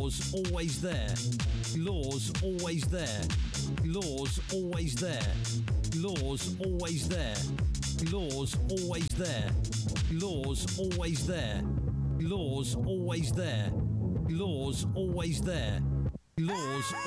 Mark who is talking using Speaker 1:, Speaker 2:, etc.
Speaker 1: Laws always there. Laws always there. Laws always there. Laws always there. Laws always there. Laws always there. Laws always there. Laws always there. Laws